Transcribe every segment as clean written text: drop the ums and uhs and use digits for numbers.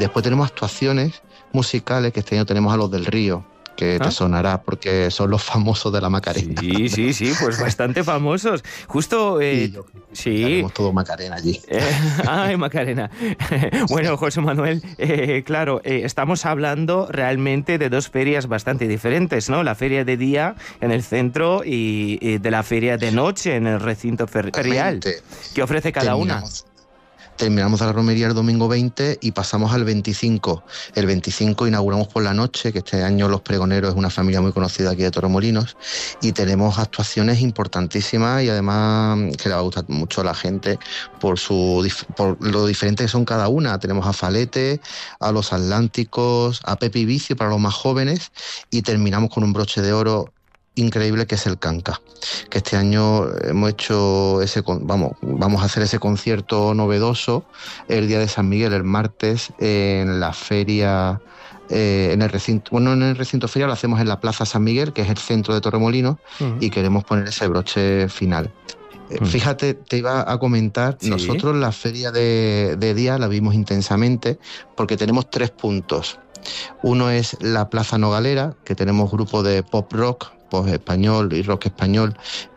después tenemos actuaciones musicales, que este año tenemos a Los del Río, que te sonará porque son los famosos de la Macarena. Sí, pues bastante famosos. Justo... sí, haremos todo Macarena allí. Ay, Macarena. Bueno, José Manuel, claro, estamos hablando realmente de dos ferias bastante diferentes, ¿no? La feria de día en el centro y de la feria de noche en el recinto ferial. ¿Qué ofrece cada una? Terminamos la romería el domingo 20 y pasamos al 25. El 25 inauguramos por la noche, que este año Los Pregoneros es una familia muy conocida aquí de Torremolinos, y tenemos actuaciones importantísimas y además que le va a gustar mucho a la gente por lo diferente que son cada una. Tenemos a Falete, a Los Atlánticos, a Pepe y Vicio para los más jóvenes, y terminamos con un broche de oro increíble, que es el Canca, que este año hemos hecho vamos a hacer ese concierto novedoso el día de San Miguel, el martes, en la feria, en el recinto ferial, lo hacemos en la Plaza San Miguel, que es el centro de Torremolinos, y queremos poner ese broche final. Fíjate, te iba a comentar, nosotros la feria de día la vimos intensamente porque tenemos 3 puntos. Uno es la Plaza Nogalera, que tenemos grupos de pop rock, pop español y rock español,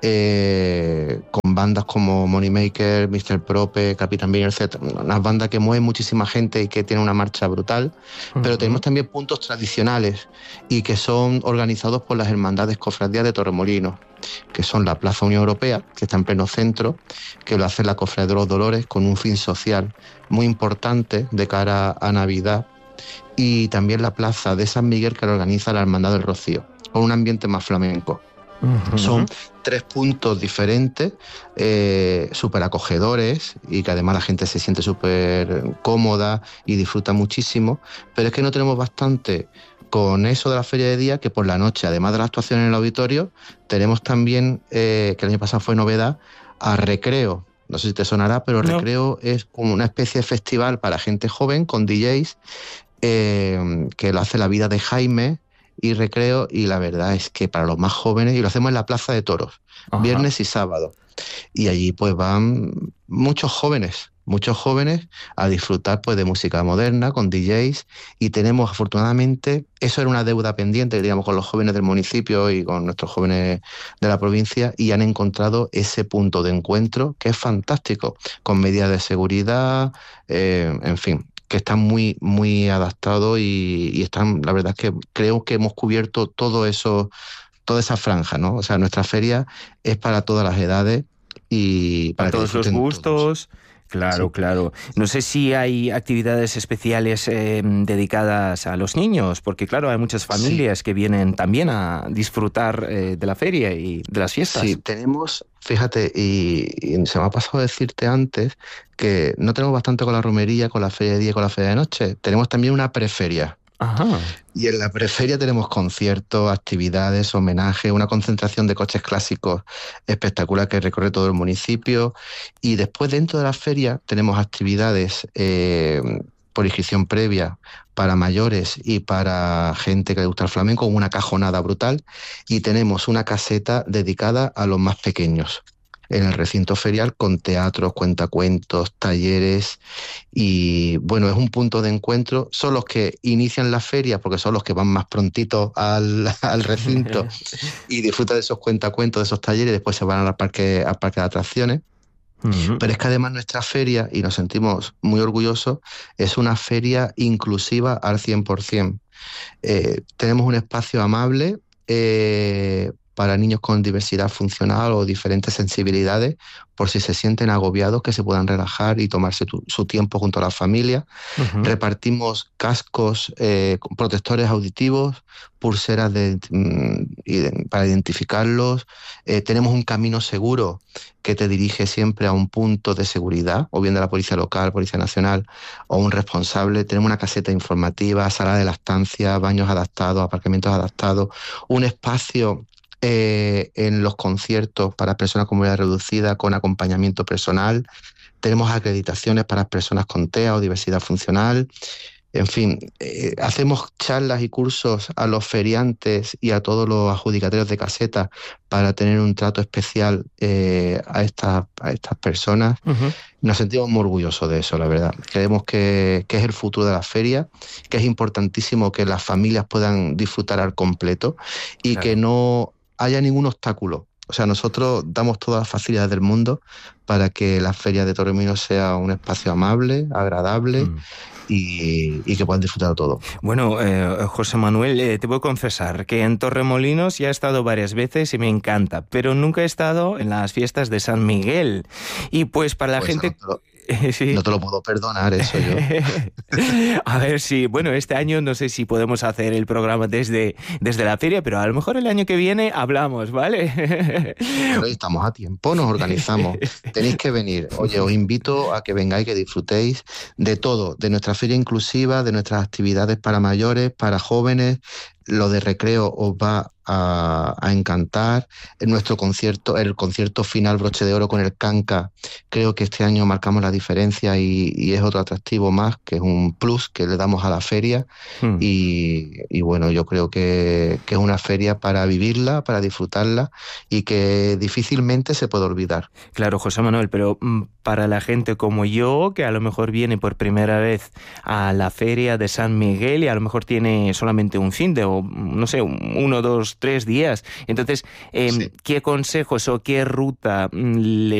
con bandas como Moneymaker, Mr. Prope, Capitán Bean, etc. Unas bandas que mueven muchísima gente y que tienen una marcha brutal. Pero tenemos también puntos tradicionales y que son organizados por las Hermandades Cofradías de Torremolinos, que son la Plaza Unión Europea, que está en pleno centro, que lo hace la Cofradía de los Dolores con un fin social muy importante de cara a Navidad, y también la Plaza de San Miguel, que lo organiza la Hermandad del Rocío, con un ambiente más flamenco. Son 3 puntos diferentes, súper acogedores, y que además la gente se siente súper cómoda y disfruta muchísimo. Pero es que no tenemos bastante con eso de la feria de día, que por la noche, además de la actuación en el auditorio, tenemos también, que el año pasado fue novedad, a Recreo. No sé si te sonará, pero no. Recreo es como una especie de festival para gente joven con DJs, que lo hace La Vida de Jaime y Recreo, y la verdad es que para los más jóvenes, y lo hacemos en la Plaza de Toros, viernes y sábado, y allí pues van muchos jóvenes a disfrutar pues de música moderna con DJs, y tenemos afortunadamente, eso era una deuda pendiente, digamos, con los jóvenes del municipio y con nuestros jóvenes de la provincia, y han encontrado ese punto de encuentro que es fantástico, con medidas de seguridad, en fin, que están muy, muy adaptados y están, la verdad es que creo que hemos cubierto todo eso, toda esa franja, ¿no? O sea, nuestra feria es para todas las edades y para todos los gustos. Claro, claro. No sé si hay actividades especiales dedicadas a los niños, porque claro, hay muchas familias que vienen también a disfrutar de la feria y de las fiestas. Sí, tenemos, fíjate, y se me ha pasado decirte antes que no tenemos bastante con la romería, con la feria de día y con la feria de noche. Tenemos también una preferia. Y en la preferia tenemos conciertos, actividades, homenajes, una concentración de coches clásicos espectacular que recorre todo el municipio, y después dentro de la feria tenemos actividades por inscripción previa para mayores y para gente que le gusta el flamenco, una cajonada brutal, y tenemos una caseta dedicada a los más pequeños en el recinto ferial, con teatros, cuentacuentos, talleres, y bueno, es un punto de encuentro. Son los que inician la feria porque son los que van más prontito al recinto y disfrutan de esos cuentacuentos, de esos talleres, y después se van al parque de atracciones. Pero es que además nuestra feria, y nos sentimos muy orgullosos, es una feria inclusiva al 100%. Tenemos un espacio amable para niños con diversidad funcional o diferentes sensibilidades, por si se sienten agobiados, que se puedan relajar y tomarse su tiempo junto a la familia. Repartimos cascos, protectores auditivos, pulseras para identificarlos. Tenemos un camino seguro que te dirige siempre a un punto de seguridad, o bien de la Policía Local, Policía Nacional, o un responsable. Tenemos una caseta informativa, sala de lactancia, baños adaptados, aparcamientos adaptados, un espacio en los conciertos para personas con movilidad reducida con acompañamiento personal. Tenemos acreditaciones para personas con TEA o diversidad funcional. En fin, hacemos charlas y cursos a los feriantes y a todos los adjudicatarios de casetas para tener un trato especial a estas personas. Ujú. Nos sentimos muy orgullosos de eso, la verdad. Creemos que es el futuro de la feria, que es importantísimo que las familias puedan disfrutar al completo y que Claro. no haya ningún obstáculo. O sea, nosotros damos todas las facilidades del mundo para que la feria de Torremolinos sea un espacio amable, agradable Mm. y que puedan disfrutar de todo. Bueno, José Manuel, te voy a confesar que en Torremolinos ya he estado varias veces y me encanta, pero nunca he estado en las fiestas de San Miguel. Y pues para la Pues eso gente... no Sí. te lo puedo perdonar, eso yo. A ver si, bueno, este año no sé si podemos hacer el programa desde la feria, pero a lo mejor el año que viene hablamos, ¿vale? Pero estamos a tiempo, nos organizamos. Tenéis que venir. Oye, os invito a que vengáis, que disfrutéis de todo, de nuestra feria inclusiva, de nuestras actividades para mayores, para jóvenes. Lo de recreo os va a encantar. En nuestro concierto, el concierto final broche de oro con el Canca, creo que este año marcamos la diferencia y es otro atractivo más, que es un plus que le damos a la feria. Hmm. Y bueno, yo creo que es una feria para vivirla, para disfrutarla y que difícilmente se puede olvidar. Claro, José Manuel, pero para la gente como yo, que a lo mejor viene por primera vez a la feria de San Miguel y a lo mejor tiene solamente un fin de, o no sé, 1, 2, 3 días, entonces, Sí. ¿qué consejos o qué ruta le